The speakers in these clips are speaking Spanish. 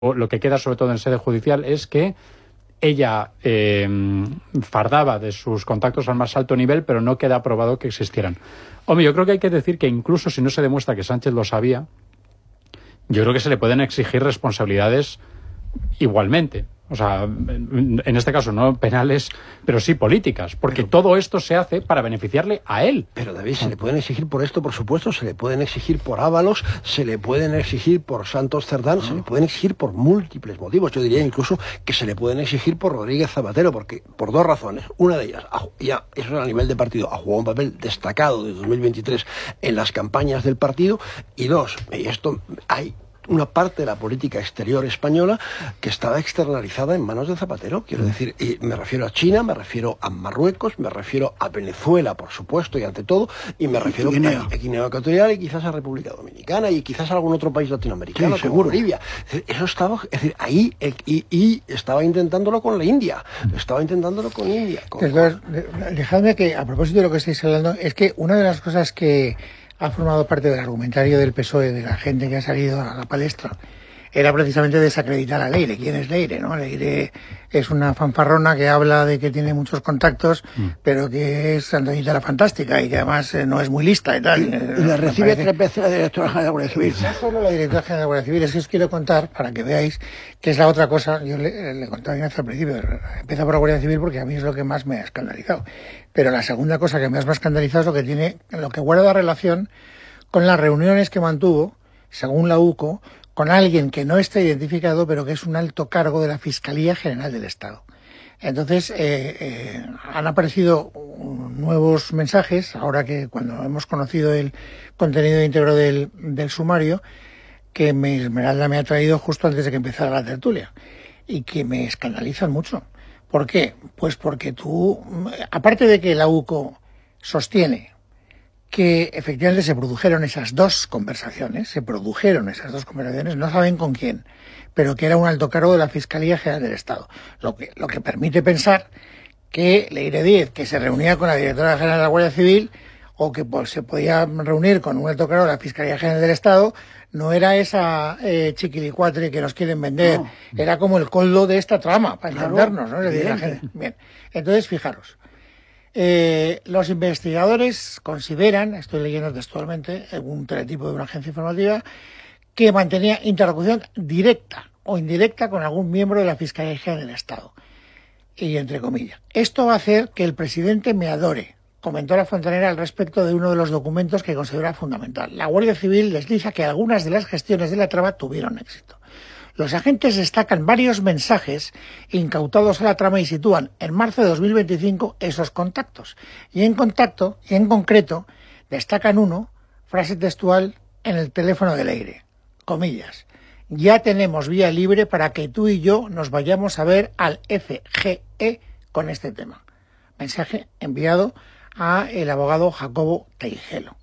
lo que queda sobre todo en sede judicial es que ella fardaba de sus contactos al más alto nivel, pero no queda probado que existieran. Hombre, yo creo que hay que decir que incluso si no se demuestra que Sánchez lo sabía, yo creo que se le pueden exigir responsabilidades igualmente. O sea, en este caso no penales, pero sí políticas, porque todo esto se hace para beneficiarle a él. Pero David, se le pueden exigir por esto, por supuesto, se le pueden exigir por Ábalos, se le pueden exigir por Santos Cerdán, se le pueden exigir por múltiples motivos. Yo diría incluso que se le pueden exigir por Rodríguez Zapatero, porque por dos razones. Una de ellas, ya eso a nivel de partido, ha jugado un papel destacado de 2023 en las campañas del partido, y dos, y esto hay una parte de la política exterior española que estaba externalizada en manos de Zapatero, quiero decir, y me refiero a China, me refiero a Marruecos, me refiero a Venezuela, por supuesto, y ante todo, y me refiero a Guinea Ecuatorial y quizás a República Dominicana y quizás a algún otro país latinoamericano, sí, seguro, Bolivia. Eso estaba, es decir, ahí, y estaba intentándolo con la India, estaba intentándolo con India. Dejadme que, a propósito de lo que estáis hablando, es que una de las cosas que ha formado parte del argumentario del PSOE, de la gente que ha salido a la palestra, era precisamente desacreditar a Leire. ¿Quién es Leire, no? Leire es una fanfarrona que habla de que tiene muchos contactos, pero que es Antoñita la Fantástica y que además no es muy lista y tal. Y la recibe 3 veces la directora general de la Guardia Civil. No solo la directora general de la Guardia Civil, es que os quiero contar, para que veáis que es la otra cosa. Yo le contaba bien hasta el principio, empieza por la Guardia Civil porque a mí es lo que más me ha escandalizado. Pero la segunda cosa que más me ha escandalizado es lo que guarda relación con las reuniones que mantuvo, según la UCO, con alguien que no está identificado, pero que es un alto cargo de la Fiscalía General del Estado. Entonces, han aparecido nuevos mensajes, ahora que cuando hemos conocido el contenido íntegro del sumario, que Esmeralda me ha traído justo antes de que empezara la tertulia, y que me escandalizan mucho. ¿Por qué? Pues porque aparte de que la UCO sostiene que efectivamente se produjeron esas dos conversaciones, no saben con quién, pero que era un alto cargo de la Fiscalía General del Estado. Lo que permite pensar que Leire Díez, que se reunía con la directora general de la Guardia Civil, o que se podía reunir con un alto cargo de la Fiscalía General del Estado, no era esa chiquilicuatre que nos quieren vender, no. Era como el coldo de esta trama, para entendernos, ¿no? Es decir, la gente, bien. Entonces, fijaros. Los investigadores consideran, estoy leyendo textualmente, un teletipo de una agencia informativa, que mantenía interlocución directa o indirecta con algún miembro de la Fiscalía General del Estado. Y entre comillas. Esto va a hacer que el presidente me adore, comentó la Fontanera al respecto de uno de los documentos que considera fundamental. La Guardia Civil desliza que algunas de las gestiones de la trama tuvieron éxito. Los agentes destacan varios mensajes incautados a la trama y sitúan en marzo de 2025 esos contactos. Y en concreto, destacan uno, frase textual, en el teléfono de Leire, comillas, ya tenemos vía libre para que tú y yo nos vayamos a ver al FGE con este tema. Mensaje enviado a el abogado Jacobo Teijelo.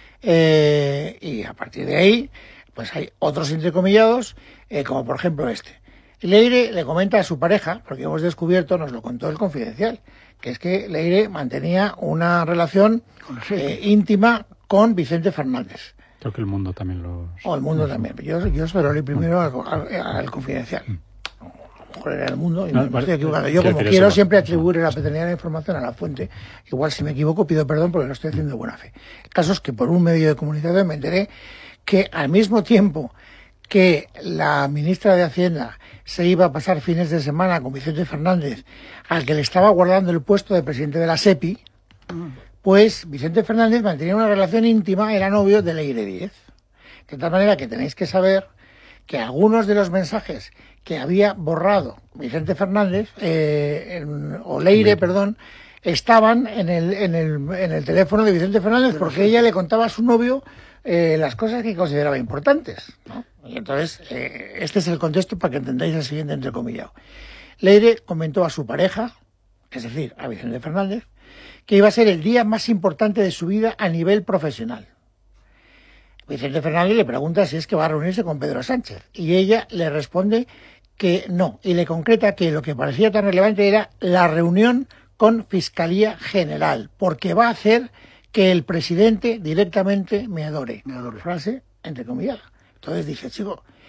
Y a partir de ahí, pues hay otros entrecomillados, como por ejemplo este. Leire le comenta a su pareja, porque hemos descubierto, nos lo contó el Confidencial, que es que Leire mantenía una relación íntima con Vicente Fernández. Creo que El Mundo también O El Mundo también. Yo se lo leí primero al Confidencial. A lo mejor era El Mundo y me estoy equivocando. Yo, como quiero siempre atribuir la paternidad de la información a la fuente, igual si me equivoco pido perdón porque lo estoy haciendo de buena fe. El caso es que por un medio de comunicación me enteré que al mismo tiempo que la ministra de Hacienda se iba a pasar fines de semana con Vicente Fernández, al que le estaba guardando el puesto de presidente de la SEPI, pues Vicente Fernández mantenía una relación íntima, era novio de Leire Díez. De tal manera que tenéis que saber que algunos de los mensajes que había borrado Vicente Fernández, o Leire, perdón, estaban en el teléfono de Vicente Fernández, porque ella le contaba a su novio las cosas que consideraba importantes, ¿no? Y entonces, este es el contexto para que entendáis el siguiente entrecomillado. Leire comentó a su pareja, es decir, a Vicente Fernández, que iba a ser el día más importante de su vida a nivel profesional. Vicente Fernández le pregunta si es que va a reunirse con Pedro Sánchez, y ella le responde que no, y le concreta que lo que parecía tan relevante era la reunión con Fiscalía General, porque va a hacer que el presidente directamente me adore. Frase entrecomillada. Entonces dije, chico,